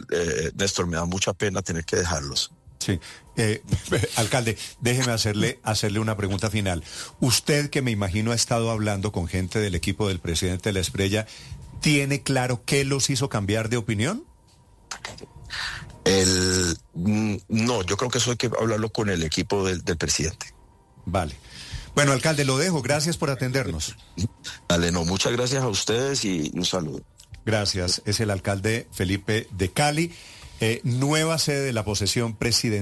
Néstor, me da mucha pena tener que dejarlos. Sí. Alcalde, déjeme hacerle una pregunta final. Usted, que me imagino ha estado hablando con gente del equipo del presidente de la Espriella, ¿tiene claro qué los hizo cambiar de opinión? No, yo creo que eso hay que hablarlo con el equipo del presidente. Vale. Bueno, alcalde, lo dejo. Gracias por atendernos. Dale, no, muchas gracias a ustedes y un saludo. Gracias. Es el alcalde Felipe de Cali. Nueva sede de la posesión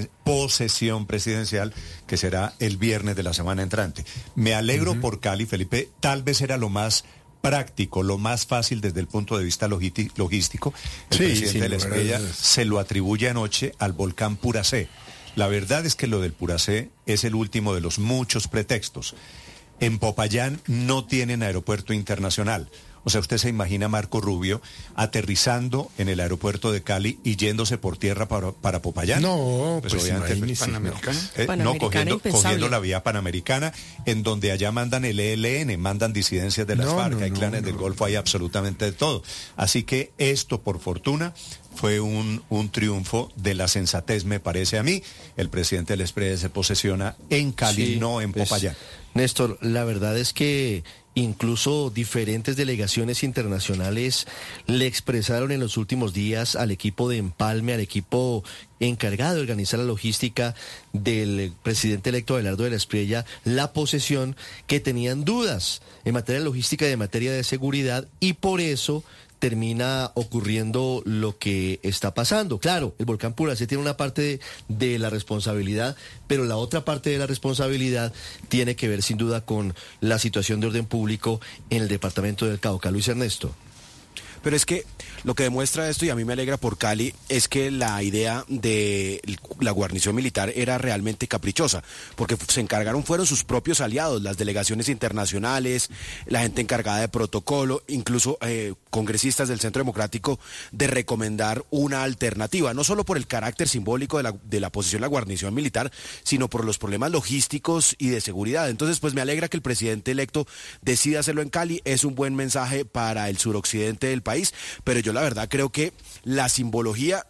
presidencial, que será el viernes de la semana entrante. Me alegro por Cali, Felipe. Tal vez era lo más práctico, lo más fácil desde el punto de vista logístico. El presidente de la Espriella se lo atribuye anoche al volcán Puracé. La verdad es que lo del Puracé es el último de los muchos pretextos. En Popayán no tienen aeropuerto internacional. O sea, usted se imagina a Marco Rubio aterrizando en el aeropuerto de Cali y yéndose por tierra para Popayán. No, pues obviamente Panamericana. Cogiendo la vía Panamericana, en donde allá mandan el ELN, mandan disidencias de las FARC, hay clanes del Golfo, hay absolutamente de todo. Así que esto, por fortuna, fue un triunfo de la sensatez, me parece a mí. El presidente del Espriella se posesiona en Cali, no en Popayán. Néstor, la verdad es que incluso diferentes delegaciones internacionales le expresaron en los últimos días al equipo de empalme, al equipo encargado de organizar la logística del presidente electo Abelardo de la Espriella, la posesión, que tenían dudas en materia de logística y en materia de seguridad, y por eso termina ocurriendo lo que está pasando. Claro, el volcán Puracé tiene una parte de la responsabilidad, pero la otra parte de la responsabilidad tiene que ver sin duda con la situación de orden público en el departamento del Cauca. Luis Ernesto. Pero es que lo que demuestra esto, y a mí me alegra por Cali, es que la idea de la guarnición militar era realmente caprichosa, porque fueron sus propios aliados, las delegaciones internacionales, la gente encargada de protocolo, incluso congresistas del Centro Democrático, de recomendar una alternativa, no solo por el carácter simbólico de la posición de la guarnición militar, sino por los problemas logísticos y de seguridad. Entonces, pues me alegra que el presidente electo decida hacerlo en Cali, es un buen mensaje para el suroccidente del país, pero yo la verdad creo que la simbología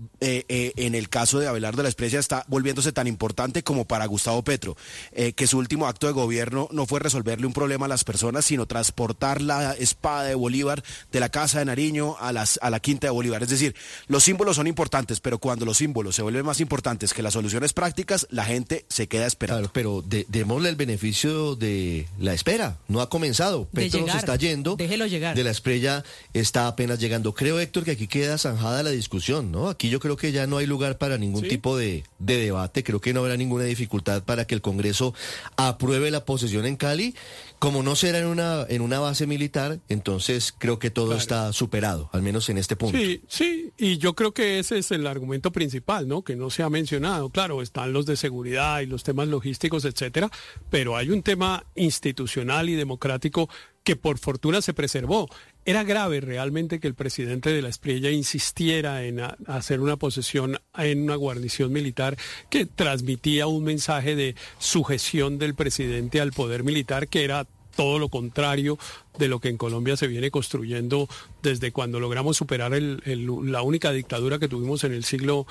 en el caso de Abelardo de la Espriella está volviéndose tan importante como para Gustavo Petro, que su último acto de gobierno no fue resolverle un problema a las personas, sino transportar la espada de Bolívar de la Casa de Nariño a la Quinta de Bolívar. Es decir, los símbolos son importantes, pero cuando los símbolos se vuelven más importantes que las soluciones prácticas, la gente se queda esperando. Claro, pero démosle el beneficio de la espera. No ha comenzado. Petro se está yendo. Déjelo llegar. De la Espriella está apenas llegando. Creo, Héctor, que aquí queda zanjada la discusión, ¿no? Aquí yo creo que ya no hay lugar para ningún tipo de debate. Creo que no habrá ninguna dificultad para que el Congreso apruebe la posesión en Cali. Como no será en una base militar, entonces creo que todo está superado, al menos en este punto. Sí, y yo creo que ese es el argumento principal, ¿no? Que no se ha mencionado. Claro, están los de seguridad y los temas logísticos, etcétera, pero hay un tema institucional y democrático que por fortuna se preservó. Era grave realmente que el presidente de la Espriella insistiera en hacer una posesión en una guarnición militar que transmitía un mensaje de sujeción del presidente al poder militar, que era todo lo contrario de lo que en Colombia se viene construyendo desde cuando logramos superar la única dictadura que tuvimos en el siglo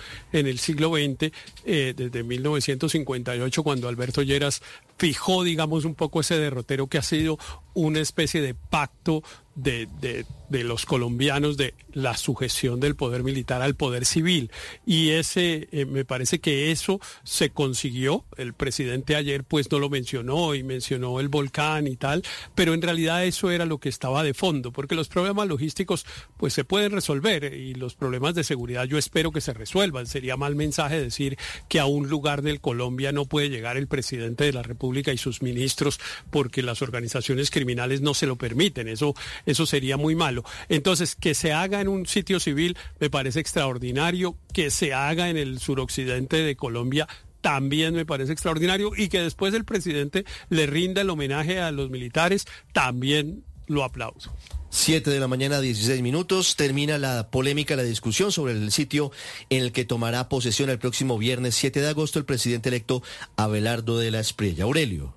XX, desde 1958, cuando Alberto Lleras fijó, digamos, un poco ese derrotero que ha sido una especie de pacto de los colombianos de la sujeción del poder militar al poder civil. Y me parece que eso se consiguió. El presidente ayer pues no lo mencionó y mencionó el volcán y tal, pero en realidad eso era lo que estaba de fondo, porque los problemas logísticos pues se pueden resolver y los problemas de seguridad yo espero que se resuelvan. Sería mal mensaje decir que a un lugar del Colombia no puede llegar el presidente de la República y sus ministros porque las organizaciones criminales no se lo permiten. Eso sería muy malo. Entonces, que se haga en un sitio civil me parece extraordinario, que se haga en el suroccidente de Colombia también me parece extraordinario, y que después el presidente le rinda el homenaje a los militares, también lo aplaudo. 7:16 a.m, termina la polémica, la discusión sobre el sitio en el que tomará posesión el próximo viernes 7 de agosto el presidente electo Abelardo de la Espriella. Aurelio.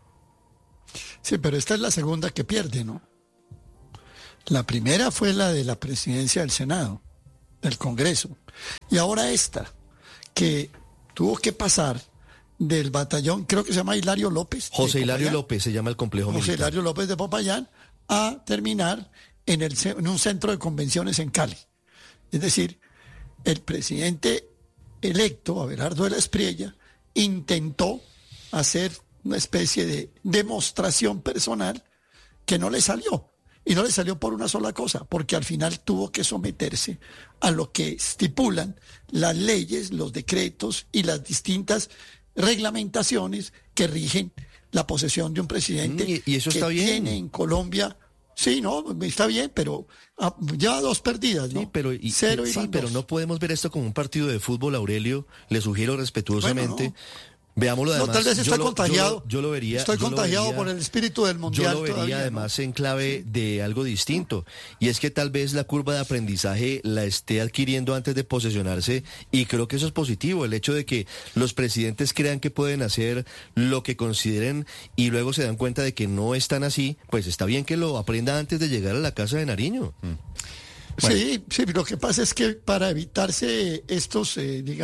Sí, pero esta es la segunda que pierde, ¿no? La primera fue la de la presidencia del Senado. del Congreso. Y ahora esta, que tuvo que pasar del batallón, creo que se llama Hilario López. José Hilario López se llama el complejo militar. José Hilario López de Popayán, a terminar en un centro de convenciones en Cali. Es decir, el presidente electo, Abelardo de la Espriella, intentó hacer una especie de demostración personal que no le salió. Y no le salió por una sola cosa, porque al final tuvo que someterse a lo que estipulan las leyes, los decretos y las distintas reglamentaciones que rigen la posesión de un presidente. Y eso está que bien. Tiene en Colombia. Sí, no, está bien, pero lleva 2 perdidas, ¿no? Sí, pero, 0 y sí, pero no podemos ver esto como un partido de fútbol, Aurelio. Le sugiero respetuosamente. Bueno, no. Veámoslo además. No, tal vez estoy contagiado. Yo lo vería. Estoy contagiado por el espíritu del mundial. Yo lo vería todavía, además ¿no? en clave de algo distinto. Y es que tal vez la curva de aprendizaje la esté adquiriendo antes de posesionarse. Y creo que eso es positivo. El hecho de que los presidentes crean que pueden hacer lo que consideren y luego se dan cuenta de que no están así, pues está bien que lo aprenda antes de llegar a la casa de Nariño. Bueno. Sí, lo que pasa es que para evitarse estos,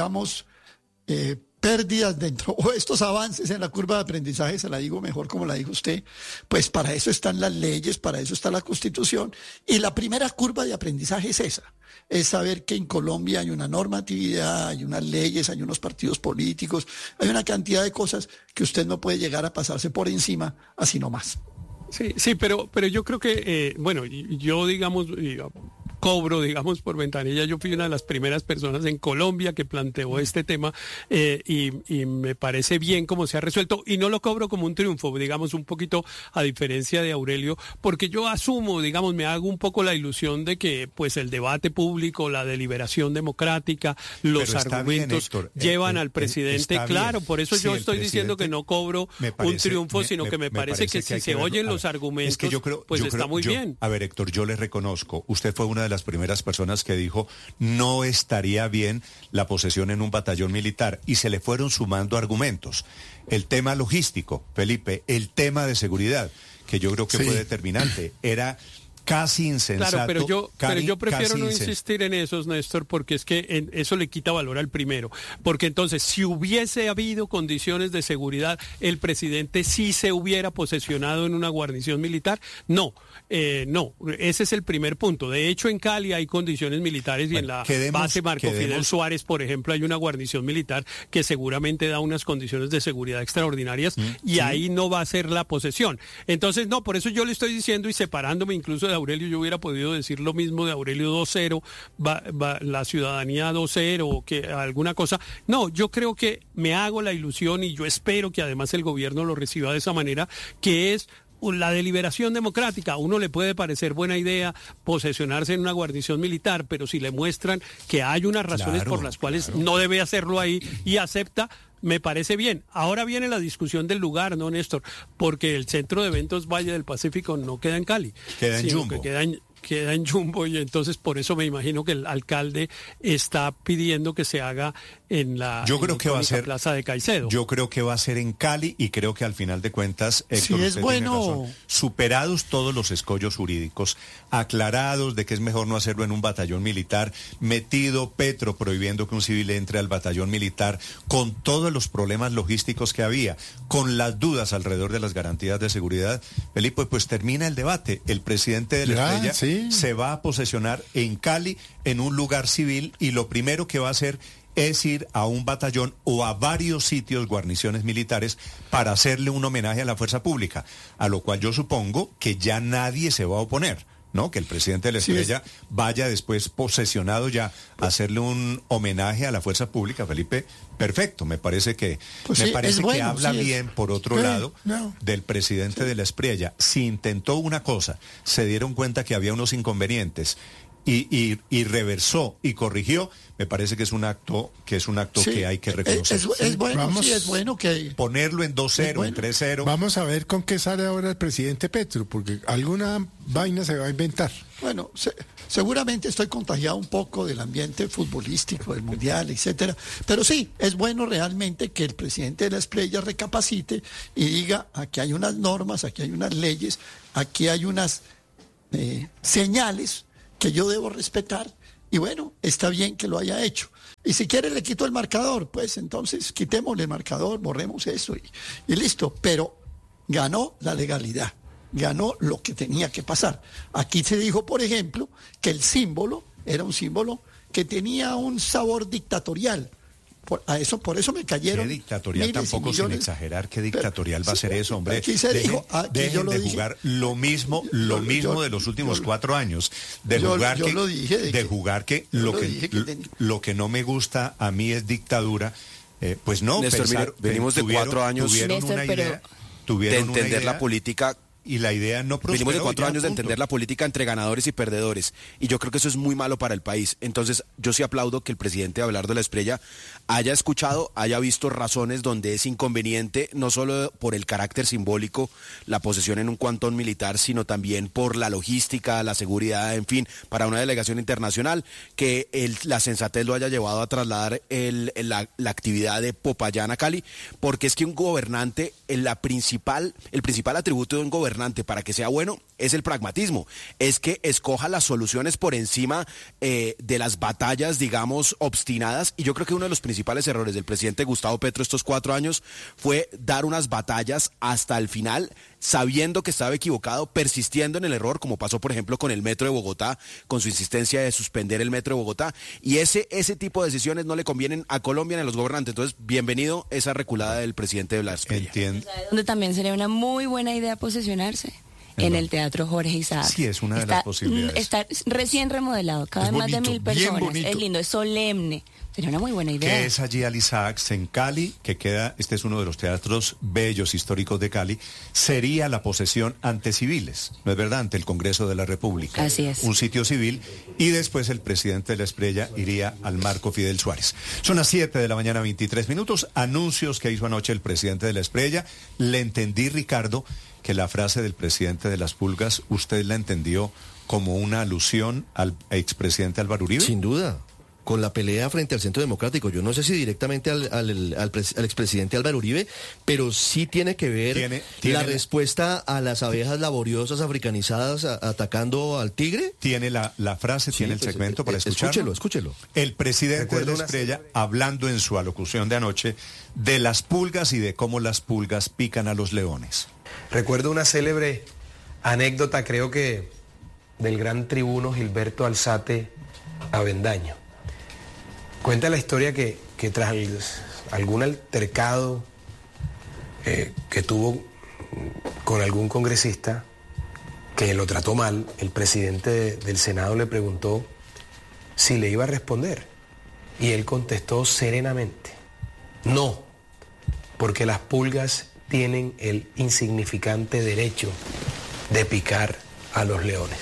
pérdidas dentro, o estos avances en la curva de aprendizaje, se la digo mejor como la dijo usted, pues para eso están las leyes, para eso está la Constitución, y la primera curva de aprendizaje es esa, es saber que en Colombia hay una normatividad, hay unas leyes, hay unos partidos políticos, hay una cantidad de cosas que usted no puede llegar a pasarse por encima, así nomás. Sí, pero yo creo que, yo cobro, por ventanilla. Yo fui una de las primeras personas en Colombia que planteó este tema y me parece bien cómo se ha resuelto y no lo cobro como un triunfo, un poquito a diferencia de Aurelio, porque yo asumo, me hago un poco la ilusión de que pues el debate público, la deliberación democrática, los argumentos bien, Héctor, llevan al presidente, claro, por eso yo estoy diciendo que no cobro un triunfo, sino que me parece que si se oyen los argumentos, es que está muy bien. A ver, Héctor, yo le reconozco, usted fue una de las primeras personas que dijo no estaría bien la posesión en un batallón militar y se le fueron sumando argumentos. El tema logístico, Felipe, el tema de seguridad, que yo creo que fue determinante, era casi insensato. Claro, pero yo prefiero no insistir en esos, Néstor, porque es que eso le quita valor al primero. Porque entonces, si hubiese habido condiciones de seguridad, ¿el presidente sí se hubiera posesionado en una guarnición militar? No, ese es el primer punto. De hecho, en Cali hay condiciones militares y en la base Marco Fidel Suárez, por ejemplo, hay una guarnición militar que seguramente da unas condiciones de seguridad extraordinarias y ahí no va a ser la posesión. Entonces, no, por eso yo le estoy diciendo y separándome incluso de Aurelio, yo hubiera podido decir lo mismo de Aurelio 2-0, la ciudadanía 2-0, o que alguna cosa. No, yo creo que me hago la ilusión y yo espero que además el gobierno lo reciba de esa manera, que es la deliberación democrática. A uno le puede parecer buena idea posesionarse en una guarnición militar, pero si le muestran que hay unas razones por las cuales no debe hacerlo ahí y acepta, me parece bien. Ahora viene la discusión del lugar, ¿no, Néstor? Porque el centro de eventos Valle del Pacífico no queda en Cali. Queda en Jumbo. Queda en Jumbo y entonces por eso me imagino que el alcalde está pidiendo que se haga en la Plaza de Caicedo. Yo creo que va a ser en Cali y creo que al final de cuentas, Héctor, sí, es bueno. Superados todos los escollos jurídicos, aclarados de que es mejor no hacerlo en un batallón militar, metido Petro prohibiendo que un civil entre al batallón militar, con todos los problemas logísticos que había, con las dudas alrededor de las garantías de seguridad, Felipe, pues termina el debate. El presidente de la Estrella se va a posesionar en Cali, en un lugar civil, y lo primero que va a hacer es ir a un batallón o a varios sitios, guarniciones militares, para hacerle un homenaje a la fuerza pública, a lo cual yo supongo que ya nadie se va a oponer, ¿no? Que el presidente de la Estrella vaya después posesionado ya a hacerle un homenaje a la fuerza pública, Felipe. Perfecto, me parece que habla bien, por otro lado, del presidente de la Espriella. Si intentó una cosa, se dieron cuenta que había unos inconvenientes y reversó y corrigió, me parece que es un acto que hay que reconocer. Es bueno que ponerlo en 2-0, en 3-0. Vamos a ver con qué sale ahora el presidente Petro, porque alguna vaina se va a inventar. Bueno, seguramente estoy contagiado un poco del ambiente futbolístico, del mundial, etcétera. Pero sí, es bueno realmente que el presidente de la Espriella recapacite y diga: aquí hay unas normas, aquí hay unas leyes, aquí hay unas señales que yo debo respetar Y bueno, está bien que lo haya hecho. Y si quiere le quito el marcador, pues entonces quitémosle el marcador, borremos eso y listo. Pero ganó la legalidad, ganó lo que tenía que pasar. Aquí se dijo, por ejemplo, que el símbolo era un símbolo que tenía un sabor dictatorial. Por eso me cayeron. ¿Qué dictatorial? Tampoco sin exagerar, ¿qué dictatorial va a ser eso, hombre? Aquí se dijo, dejen de jugar lo mismo de los últimos 4 años. Lo que no me gusta a mí es dictadura. Pues no, Néstor, mire, venimos de 4 años de entender la política. Y la idea no prosperó. Venimos de 4 años de entender la política entre ganadores y perdedores. Y yo creo que eso es muy malo para el país. Entonces, yo sí aplaudo que el presidente Abelardo Espriella haya escuchado, haya visto razones donde es inconveniente, no solo por el carácter simbólico, la posesión en un cuantón militar, sino también por la logística, la seguridad, en fin, para una delegación internacional, que la sensatez lo haya llevado a trasladar la actividad de Popayán a Cali, porque es que un gobernante, el principal atributo de un gobernante para que sea bueno es el pragmatismo, es que escoja las soluciones por encima de las batallas, digamos, obstinadas. Y yo creo que uno de los principales errores del presidente Gustavo Petro estos 4 años fue dar unas batallas hasta el final, sabiendo que estaba equivocado, persistiendo en el error, como pasó por ejemplo con el Metro de Bogotá, con su insistencia de suspender el Metro de Bogotá, y ese tipo de decisiones no le convienen a Colombia ni a los gobernantes. Entonces, bienvenido esa reculada del presidente Blas Espriella. Entiendo. Donde también sería una muy buena idea posesionarse. En el Teatro Jorge Isaac. Sí, es una de las posibilidades. Está recién remodelado, caben más de 1.000 personas. Es lindo, es solemne. Sería una muy buena idea. Que es allí al Isaac en Cali, que queda, este es uno de los teatros bellos históricos de Cali, sería la posesión ante civiles, ¿no es verdad? Ante el Congreso de la República. Así es. Un sitio civil, y después el presidente de la Espriella iría al Marco Fidel Suárez. Son las 7 de la mañana, 23 minutos. Anuncios que hizo anoche el presidente de la Espriella. Le entendí, Ricardo, que la frase del presidente de las pulgas, ¿usted la entendió como una alusión al expresidente Álvaro Uribe? Sin duda, con la pelea frente al Centro Democrático. Yo no sé si directamente al expresidente Álvaro Uribe, pero sí tiene que ver la respuesta a las abejas laboriosas africanizadas atacando al tigre. Tiene la frase, sí, tiene el segmento para escucharlo. Escúchelo. El presidente de la Espriella, hablando en su alocución de anoche de las pulgas y de cómo las pulgas pican a los leones. Recuerdo una célebre anécdota, creo que del gran tribuno Gilberto Alzate Avendaño. Cuenta la historia que tras algún altercado que tuvo con algún congresista que lo trató mal, el presidente del Senado le preguntó si le iba a responder. Y él contestó serenamente, no, porque las pulgas tienen el insignificante derecho de picar a los leones.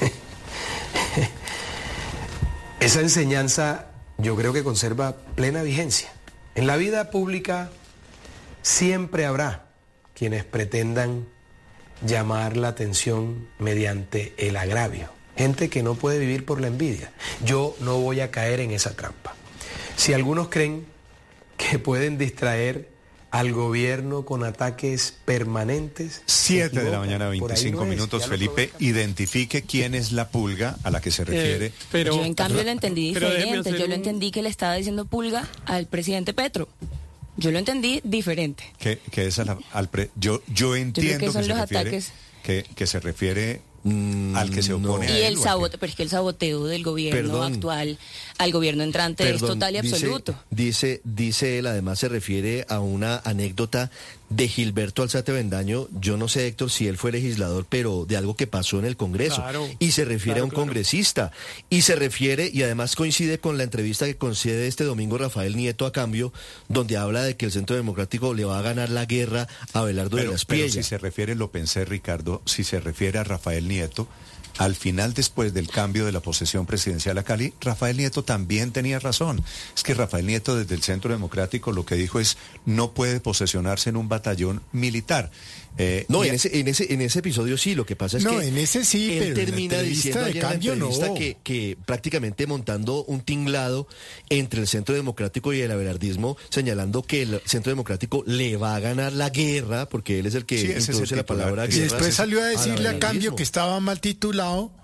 Esa enseñanza yo creo que conserva plena vigencia. En la vida pública siempre habrá quienes pretendan llamar la atención mediante el agravio. Gente que no puede vivir por la envidia. Yo no voy a caer en esa trampa. Si algunos creen que pueden distraer al gobierno con ataques permanentes. 7 de la mañana, 25 minutos, Felipe, identifique quién es la pulga a la que se refiere. Pero yo en cambio lo entendí diferente. Yo lo entendí que le estaba diciendo pulga al presidente Petro. Yo lo entendí diferente. Que esa yo entiendo que, son los ataques que se refiere al que se opone a él. Pero es que el saboteo del gobierno actual al gobierno entrante es total y absoluto. Dice él, además se refiere a una anécdota de Gilberto Alzate Avendaño. Yo no sé, Héctor, si él fue legislador, pero de algo que pasó en el Congreso. Y se refiere a un congresista. Y se refiere, y además coincide con la entrevista que concede este domingo Rafael Nieto a Cambio, donde habla de que el Centro Democrático le va a ganar la guerra a Abelardo de la Espriella. Pero si se refiere, lo pensé, Ricardo, si se refiere a Rafael Nieto, al final, después del cambio de la posesión presidencial a Cali, Rafael Nieto también tenía razón. Es que Rafael Nieto, desde el Centro Democrático, lo que dijo es, no puede posesionarse en un batallón militar. No, en ese episodio sí, lo que pasa es que en ese sí, él pero termina diciendo en la entrevista que prácticamente montando un tinglado entre el Centro Democrático y el abelardismo, señalando que el Centro Democrático le va a ganar la guerra, porque él es el que introduce la palabra guerra. Y después salió a decirle a Cambio que estaba mal titulado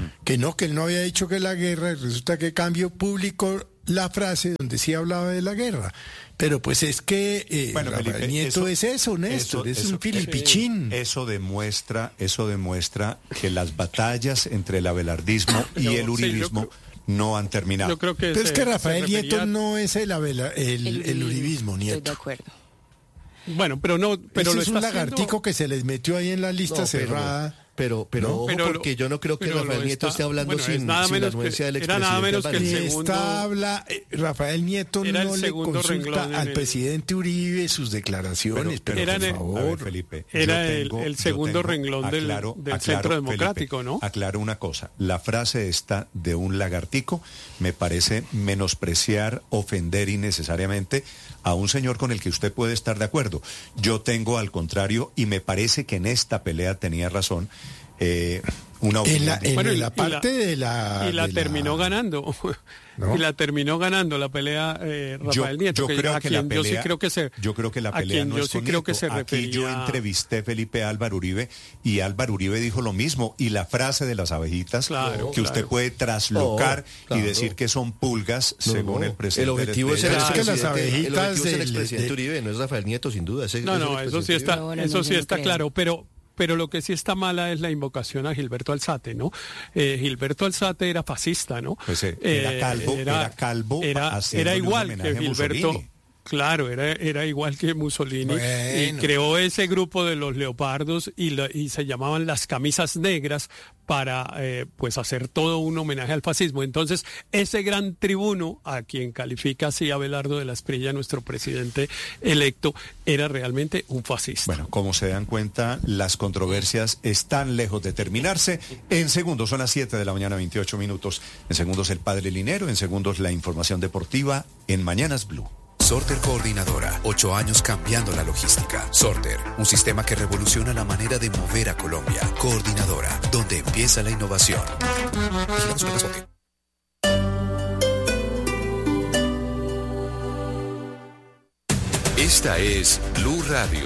que él no había dicho que la guerra, y resulta que Cambio publicó la frase donde sí hablaba de la guerra. Pero pues es que Rafael Nieto es eso, Néstor, es un filipichín. Eso demuestra que las batallas entre el abelardismo y el uribismo no han terminado. Yo creo que pero es que Rafael Nieto no es el uribismo, Nieto. Estoy de acuerdo. Bueno, pero no, pero ese es un lagartico que se les metió ahí en la lista cerrada. Pero ojo, porque yo no creo que Rafael Nieto esté hablando sin la anuencia del expresidente. Nada menos que el segundo. Rafael Nieto no le consulta al presidente Uribe sus declaraciones, pero por favor. A ver, Felipe, era el segundo renglón del Centro Democrático, Felipe, ¿no? Aclaro una cosa, la frase esta de un lagartico me parece menospreciar, ofender innecesariamente a un señor con el que usted puede estar de acuerdo. Yo tengo al contrario, y me parece que en esta pelea tenía razón, una opinión. Y la terminó ganando. ¿No? Y la terminó ganando la pelea Rafael Nieto. Yo creo que la pelea no es con Nieto. Aquí yo entrevisté Felipe a Álvaro Uribe y Álvaro Uribe dijo lo mismo. Y la frase de las abejitas que usted puede traslocar y decir que son pulgas según el presidente. El objetivo es el expresidente Uribe, no es Rafael Nieto, sin duda. Eso sí está claro, pero lo que sí está mala es la invocación a Gilberto Alzate, ¿no? Gilberto Alzate era fascista, ¿no? Pues era calvo, era igual que Gilberto. Claro, era igual que Mussolini, y creó ese grupo de los leopardos y se llamaban las camisas negras para pues hacer todo un homenaje al fascismo. Entonces, ese gran tribuno, a quien califica así Abelardo de la Espriella, nuestro presidente electo, era realmente un fascista. Bueno, como se dan cuenta, las controversias están lejos de terminarse. En segundos, son las 7 de la mañana, 28 minutos. En segundos, el Padre Linero. En segundos, la información deportiva en Mañanas Blue. Sorter Coordinadora, 8 años cambiando la logística. Sorter, un sistema que revoluciona la manera de mover a Colombia. Coordinadora, donde empieza la innovación. Vigilamos el transporte. Esta es Blue Radio.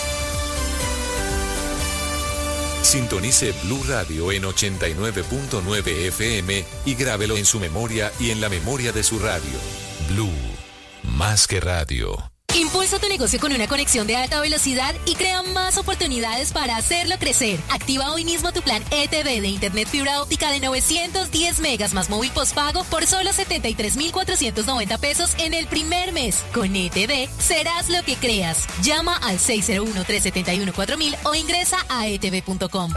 Sintonice Blue Radio en 89.9 FM y grábelo en su memoria y en la memoria de su radio. Blue. Más que radio. Impulsa tu negocio con una conexión de alta velocidad y crea más oportunidades para hacerlo crecer. Activa hoy mismo tu plan ETV de Internet fibra óptica de 910 megas más móvil postpago por solo 73,490 pesos en el primer mes. Con ETV serás lo que creas. Llama al 601-371-4000 o ingresa a etv.com.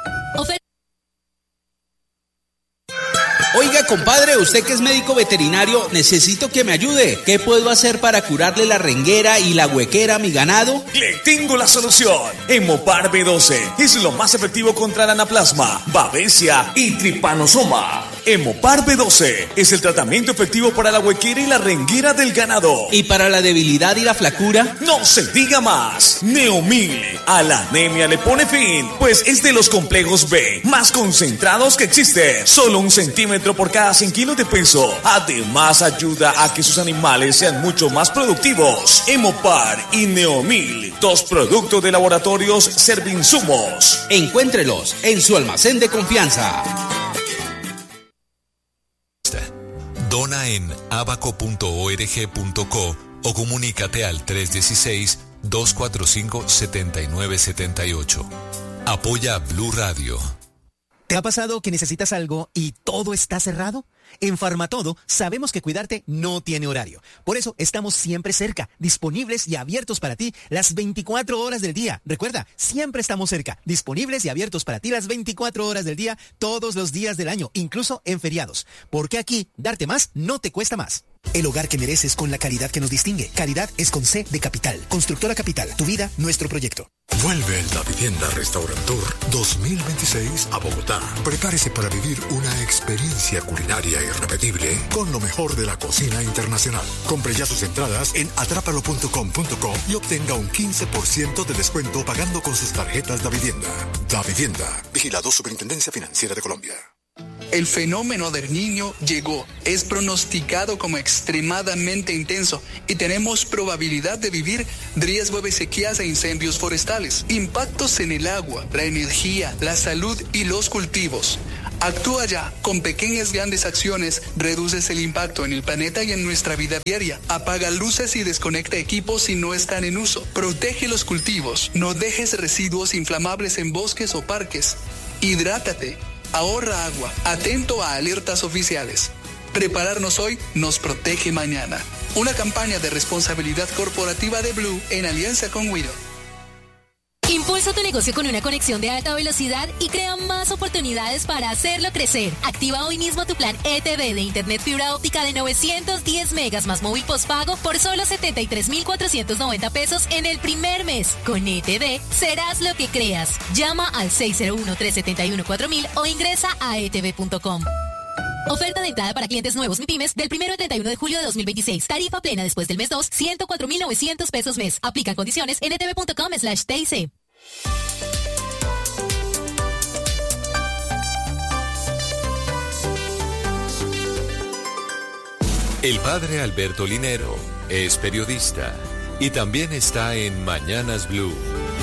Oiga, compadre, usted que es médico veterinario, necesito que me ayude. ¿Qué puedo hacer para curarle la renguera y la huequera a mi ganado? Le tengo la solución. Hemopar B12 es lo más efectivo contra la anaplasma, babesia y tripanosoma. Hemopar B12 es el tratamiento efectivo para la huequera y la renguera del ganado. ¿Y para la debilidad y la flacura? No se diga más. Neomil a la anemia le pone fin, pues es de los complejos B más concentrados que existen. Solo 1 centímetro por cada 100 kilos de peso. Además, ayuda a que sus animales sean mucho más productivos. Hemopar y Neomil, 2 productos de laboratorios Servinsumos. Encuéntrelos en su almacén de confianza. Dona en abaco.org.co o comunícate al 316-245-7978. Apoya Blue Radio. ¿Te ha pasado que necesitas algo y todo está cerrado? En Farmatodo sabemos que cuidarte no tiene horario. Por eso estamos siempre cerca, disponibles y abiertos para ti las 24 horas del día. Recuerda, siempre estamos cerca, disponibles y abiertos para ti las 24 horas del día, todos los días del año, incluso en feriados. Porque aquí, darte más no te cuesta más. El hogar que mereces con la calidad que nos distingue. Calidad es con C de Capital. Constructora Capital. Tu vida, nuestro proyecto. Vuelve el Davivienda Restaurant Tour 2026 a Bogotá. Prepárese para vivir una experiencia culinaria irrepetible con lo mejor de la cocina internacional. Compre ya sus entradas en atrápalo.com.co y obtenga un 15% de descuento pagando con sus tarjetas Davivienda. Davivienda. Vigilado Superintendencia Financiera de Colombia. El fenómeno del Niño llegó, es pronosticado como extremadamente intenso y tenemos probabilidad de vivir riesgo de sequías e incendios forestales, impactos en el agua, la energía, la salud y los cultivos. Actúa ya. Con pequeñas grandes acciones reduces el impacto en el planeta y en nuestra vida diaria. Apaga luces y desconecta equipos si no están en uso. Protege los cultivos. No dejes residuos inflamables en bosques o parques. Hidrátate. Ahorra agua. Atento a alertas oficiales. Prepararnos hoy nos protege mañana. Una campaña de responsabilidad corporativa de Blue en alianza con Wido. Impulsa tu negocio con una conexión de alta velocidad y crea más oportunidades para hacerlo crecer. Activa hoy mismo tu plan ETV de Internet Fibra Óptica de 910 megas más móvil postpago por solo 73,490 pesos en el primer mes. Con ETV serás lo que creas. Llama al 601-371-4000 o ingresa a etv.com. Oferta de entrada para clientes nuevos MIPYMES del 1 al 31 de julio de 2026. Tarifa plena después del mes 2, 104,900 pesos mes. Aplican condiciones en etv.com/TIC. El padre Alberto Linero es periodista y también está en Mañanas Blue.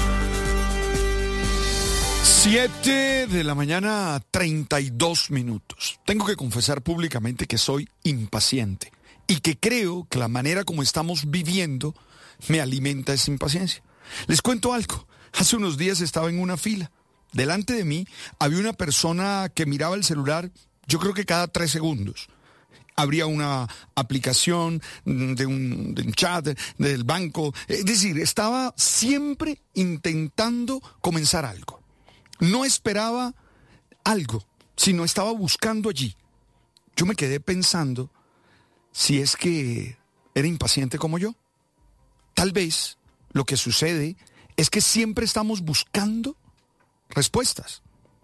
7 de la mañana, 32 minutos. Tengo que confesar públicamente que soy impaciente y que creo que la manera como estamos viviendo me alimenta esa impaciencia. Les cuento algo. Hace unos días estaba en una fila. Delante de mí había una persona que miraba el celular, yo creo que cada 3 segundos. Abría una aplicación de un chat del banco. Es decir, estaba siempre intentando comenzar algo. No esperaba algo, sino estaba buscando allí. Yo me quedé pensando si es que era impaciente como yo. Tal vez lo que sucede es que siempre estamos buscando respuestas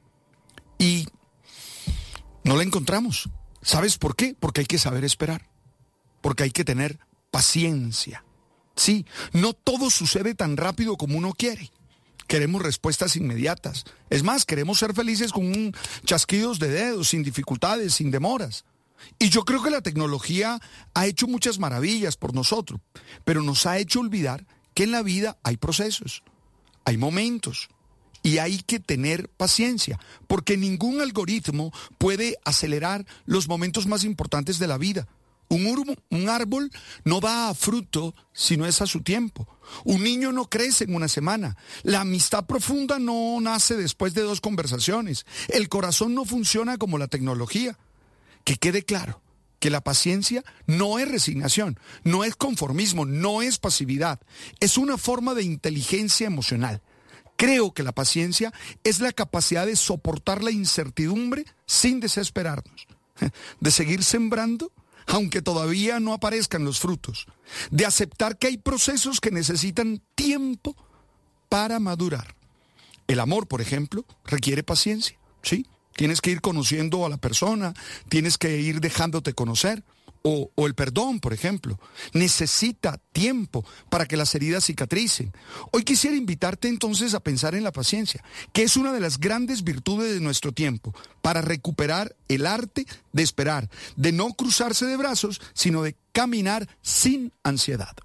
y no la encontramos. ¿Sabes por qué? Porque hay que saber esperar, porque hay que tener paciencia. Sí, no todo sucede tan rápido como uno quiere. Queremos respuestas inmediatas. Es más, queremos ser felices con un chasquidos de dedos, sin dificultades, sin demoras. Y yo creo que la tecnología ha hecho muchas maravillas por nosotros, pero nos ha hecho olvidar que en la vida hay procesos, hay momentos, y hay que tener paciencia, porque ningún algoritmo puede acelerar los momentos más importantes de la vida. Un árbol no da fruto si no es a su tiempo. Un niño no crece en una semana. La amistad profunda no nace después de 2 conversaciones. El corazón no funciona como la tecnología. Que quede claro que la paciencia no es resignación, no es conformismo, no es pasividad. Es una forma de inteligencia emocional. Creo que la paciencia es la capacidad de soportar la incertidumbre sin desesperarnos, de seguir sembrando aunque todavía no aparezcan los frutos, de aceptar que hay procesos que necesitan tiempo para madurar. El amor, por ejemplo, requiere paciencia, ¿sí? Tienes que ir conociendo a la persona, tienes que ir dejándote conocer. O el perdón, por ejemplo, necesita tiempo para que las heridas cicatricen. Hoy quisiera invitarte entonces a pensar en la paciencia, que es una de las grandes virtudes de nuestro tiempo, para recuperar el arte de esperar, de no cruzarse de brazos, sino de caminar sin ansiedad.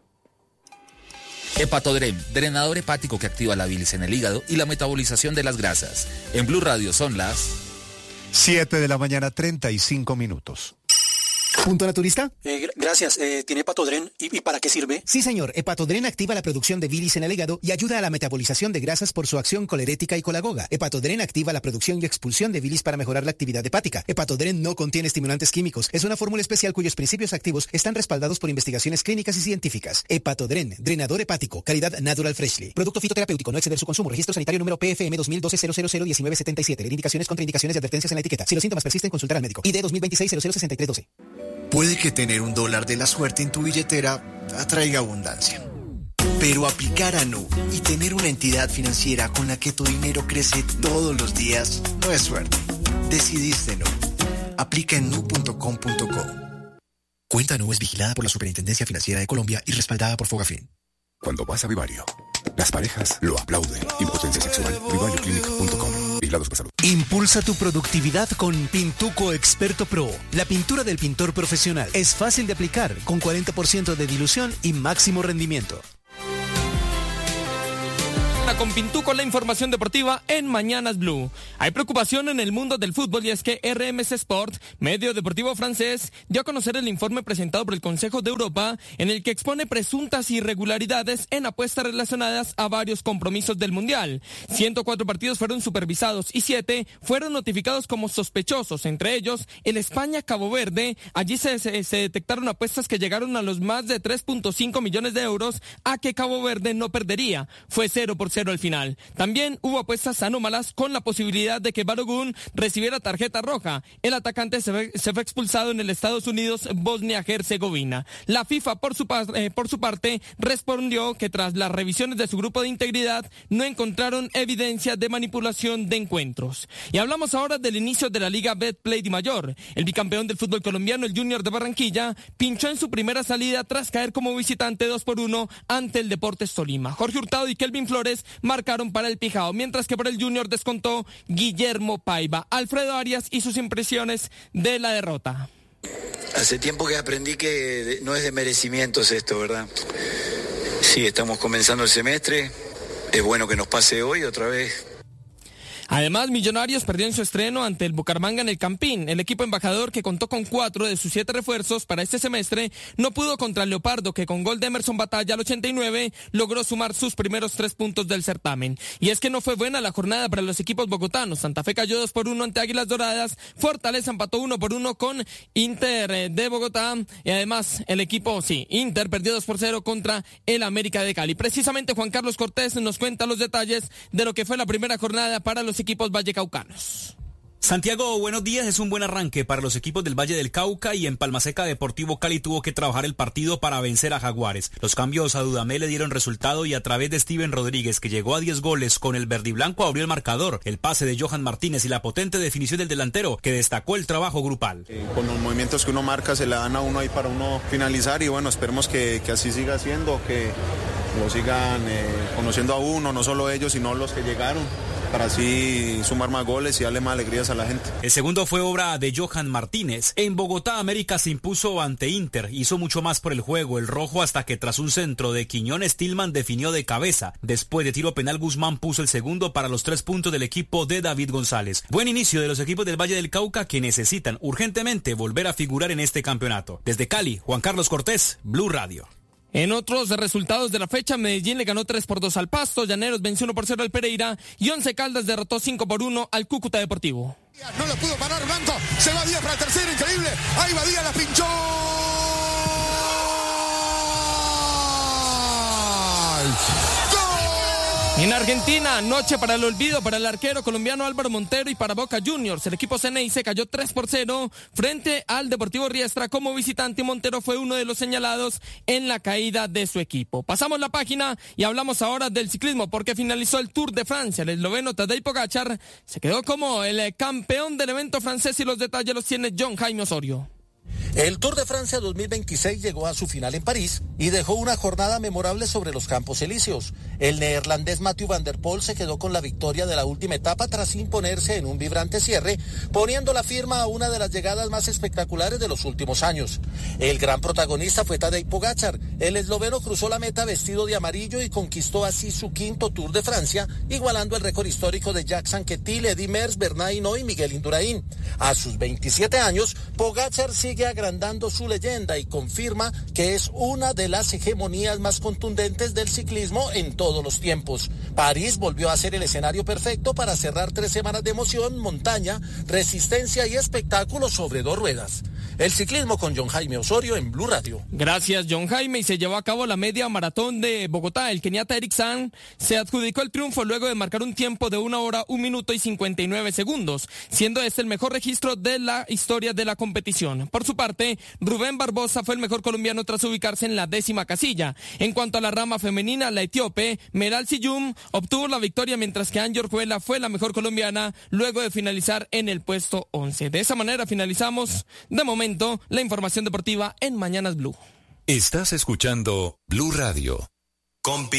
Hepatodren, drenador hepático que activa la bilis en el hígado y la metabolización de las grasas. En Blue Radio son las 7 de la mañana, 35 minutos. ¿Punto naturista? Gracias. ¿Tiene Hepatodren? ¿Y para qué sirve? Sí, señor. Hepatodren activa la producción de bilis en el hígado y ayuda a la metabolización de grasas por su acción colerética y colagoga. Hepatodren activa la producción y expulsión de bilis para mejorar la actividad hepática. Hepatodren no contiene estimulantes químicos. Es una fórmula especial cuyos principios activos están respaldados por investigaciones clínicas y científicas. Hepatodren, drenador hepático, calidad Natural Freshly. Producto fitoterapéutico, no exceder su consumo. Registro sanitario número PFM 2012-000-1977. Leer indicaciones, contraindicaciones y advertencias en la etiqueta. Si los síntomas persisten, consultar al médico. ID 2026-006312. Puede que tener $1 de la suerte en tu billetera atraiga abundancia. Pero aplicar a Nu y tener una entidad financiera con la que tu dinero crece todos los días no es suerte. Decidiste Nu. Aplica en nu.com.co. Cuenta Nu es vigilada por la Superintendencia Financiera de Colombia y respaldada por Fogafín. Cuando vas a Vivario, las parejas lo aplauden. Impotencia sexual. VivarioClinic.com. Vigilados por salud. Impulsa tu productividad con Pintuco Experto Pro. La pintura del pintor profesional. Es fácil de aplicar, con 40% de dilución y máximo rendimiento. mañana con Pintú con la información deportiva en Mañanas Blue. Hay preocupación en el mundo del fútbol y es que RMC Sport, medio deportivo francés, dio a conocer el informe presentado por el Consejo de Europa en el que expone presuntas irregularidades en apuestas relacionadas a varios compromisos del Mundial. 104 partidos fueron supervisados y 7 fueron notificados como sospechosos, entre ellos el España-Cabo Verde. Allí se detectaron apuestas que llegaron a los más de 3.5 millones de euros a que Cabo Verde no perdería. Fue 0-0 al final. También hubo apuestas anómalas con la posibilidad de que Balogun recibiera tarjeta roja. El atacante se fue expulsado en el Estados Unidos, Bosnia-Herzegovina. La FIFA, por su parte, respondió que tras las revisiones de su grupo de integridad no encontraron evidencia de manipulación de encuentros. Y hablamos ahora del inicio de la Liga Betplay Dimayor. El bicampeón del fútbol colombiano, el Junior de Barranquilla, pinchó en su primera salida tras caer como visitante 2-1 ante el Deportes Tolima. Jorge Hurtado y Kelvin Flores marcaron para el Pijao, mientras que por el Junior descontó Guillermo Paiva. Alfredo Arias y sus impresiones de la derrota. Hace tiempo que aprendí que no es de merecimientos esto, ¿verdad? Sí, estamos comenzando el semestre. Es bueno que nos pase hoy otra vez. Además, Millonarios perdió en su estreno ante el Bucaramanga en el Campín. El equipo embajador, que contó con 4 de sus 7 refuerzos para este semestre, no pudo contra el Leopardo, que con gol de Emerson Batalla al 89 logró sumar sus primeros 3 puntos del certamen. Y es que no fue buena la jornada para los equipos bogotanos. Santa Fe cayó 2-1 ante Águilas Doradas, Fortaleza empató 1-1 con Inter de Bogotá, y además el equipo, Inter perdió 2-0 contra el América de Cali. Precisamente Juan Carlos Cortés nos cuenta los detalles de lo que fue la primera jornada para los equipos vallecaucanos. Santiago, buenos días. Es un buen arranque para los equipos del Valle del Cauca y en Palmaseca Deportivo Cali tuvo que trabajar el partido para vencer a Jaguares. Los cambios a Dudamel le dieron resultado y a través de Steven Rodríguez, que llegó a 10 goles con el verdiblanco, abrió el marcador. El pase de Johan Martínez y la potente definición del delantero, que destacó el trabajo grupal. Con los movimientos que uno marca se le dan a uno ahí para uno finalizar y bueno, esperemos que así siga siendo, que lo sigan conociendo a uno, no solo ellos, sino los que llegaron, para así sumar más goles y darle más alegrías a la gente. El segundo fue obra de Johan Martínez. En Bogotá, América se impuso ante Inter, hizo mucho más por el juego, el rojo, hasta que tras un centro de Quiñones, Tillman definió de cabeza. Después de tiro penal, Guzmán puso el segundo para los 3 puntos del equipo de David González. Buen inicio de los equipos del Valle del Cauca, que necesitan urgentemente volver a figurar en este campeonato. Desde Cali, Juan Carlos Cortés, Blue Radio. En otros resultados de la fecha, Medellín le ganó 3-2 al Pasto, Llaneros venció 1-0 al Pereira y Once Caldas derrotó 5-1 al Cúcuta Deportivo. No lo pudo parar Blanco, se va Díaz para el tercero, increíble, ahí va Díaz, la pinchó. En Argentina, noche para el olvido para el arquero colombiano Álvaro Montero y para Boca Juniors. El equipo Ceneice cayó 3-0 frente al Deportivo Riestra como visitante. Montero fue uno de los señalados en la caída de su equipo. Pasamos la página y hablamos ahora del ciclismo porque finalizó el Tour de Francia. El esloveno Tadej Pogačar se quedó como el campeón del evento francés y los detalles los tiene John Jaime Osorio. El Tour de Francia 2026 llegó a su final en París y dejó una jornada memorable sobre los Campos Elíseos. El neerlandés Mathieu van der Poel se quedó con la victoria de la última etapa tras imponerse en un vibrante cierre, poniendo la firma a una de las llegadas más espectaculares de los últimos años. El gran protagonista fue Tadej Pogačar. El esloveno cruzó la meta vestido de amarillo y conquistó así su 5º Tour de Francia, igualando el récord histórico de Jacques Anquetil, Eddy Merckx, Bernard Hinault y Miguel Indurain. A sus 27 años, Pogačar sigue agrandando su leyenda y confirma que es una de las hegemonías más contundentes del ciclismo en todos los tiempos. París volvió a ser el escenario perfecto para cerrar 3 semanas de emoción, montaña, resistencia y espectáculo sobre 2 ruedas. El ciclismo con John Jaime Osorio en Blue Radio. Gracias, John Jaime. Y se llevó a cabo la media maratón de Bogotá. El keniata Eric San se adjudicó el triunfo luego de marcar un tiempo de 1 hora, 1 minuto y 59 segundos, siendo este el mejor registro de la historia de la competición. Por su parte, Rubén Barbosa fue el mejor colombiano tras ubicarse en la 10ª casilla. En cuanto a la rama femenina, la etíope Meral Siyum obtuvo la victoria, mientras que Angie Orjuela fue la mejor colombiana luego de finalizar en el puesto 11. De esa manera finalizamos, de momento, la información deportiva en Mañanas Blue. Estás escuchando Blue Radio.